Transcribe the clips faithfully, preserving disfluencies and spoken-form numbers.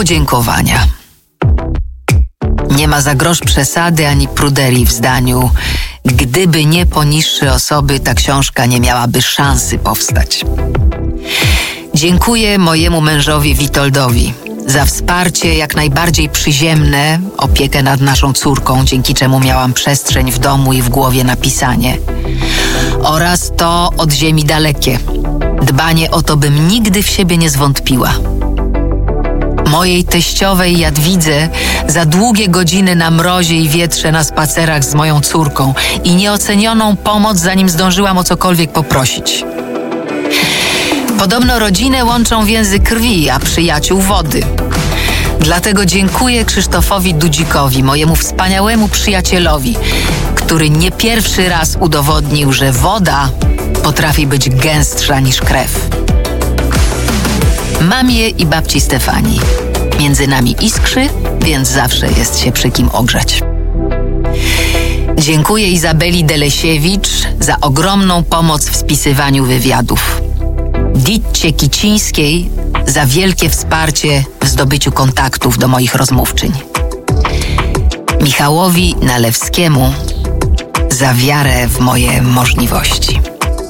Podziękowania. Nie ma za grosz przesady ani pruderii w zdaniu. Gdyby nie poniższe osoby, ta książka nie miałaby szansy powstać. Dziękuję mojemu mężowi Witoldowi za wsparcie jak najbardziej przyziemne, opiekę nad naszą córką, dzięki czemu miałam przestrzeń w domu i w głowie na pisanie. Oraz to od ziemi dalekie, dbanie o to, bym nigdy w siebie nie zwątpiła. Mojej teściowej Jadwidze za długie godziny na mrozie i wietrze na spacerach z moją córką i nieocenioną pomoc, zanim zdążyłam o cokolwiek poprosić. Podobno rodzinę łączą więzy krwi, a przyjaciół wody. Dlatego dziękuję Krzysztofowi Dudzikowi, mojemu wspaniałemu przyjacielowi, który nie pierwszy raz udowodnił, że woda potrafi być gęstsza niż krew. Mamie i babci Stefanii. Między nami iskrzy, więc zawsze jest się przy kim ogrzać. Dziękuję Izabeli Delesiewicz za ogromną pomoc w spisywaniu wywiadów. Ditcie Kicińskiej za wielkie wsparcie w zdobyciu kontaktów do moich rozmówczyń. Michałowi Nalewskiemu za wiarę w moje możliwości.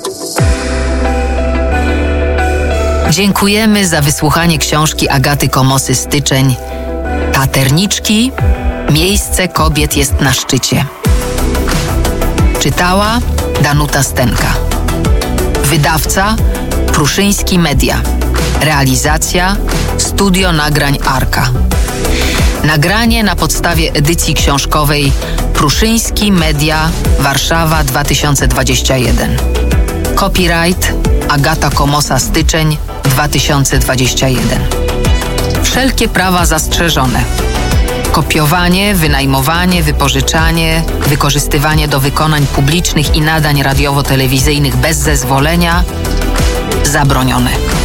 Dziękujemy za wysłuchanie książki Agaty Komosy Styczeń Taterniczki. Miejsce kobiet jest na szczycie. Czytała Danuta Stenka. Wydawca Pruszyński Media. Realizacja Studio Nagrań Arka. Nagranie na podstawie edycji książkowej Pruszyński Media Warszawa dwa tysiące dwadzieścia jeden. Copyright Agata Komosa Styczeń dwa tysiące dwadzieścia jeden. Wszelkie prawa zastrzeżone. Kopiowanie, wynajmowanie, wypożyczanie, wykorzystywanie do wykonań publicznych i nadań radiowo-telewizyjnych bez zezwolenia zabronione.